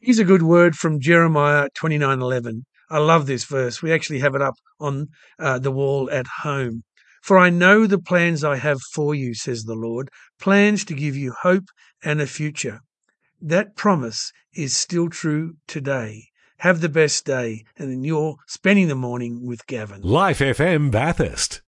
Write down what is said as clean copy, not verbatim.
Here's a good word from Jeremiah 29:11. I love this verse. We actually have it up on the wall at home. For I know the plans I have for you, says the Lord, plans to give you hope and a future. That promise is still true today. Have the best day, and then you're spending the morning with Gavin. Life FM Bathurst.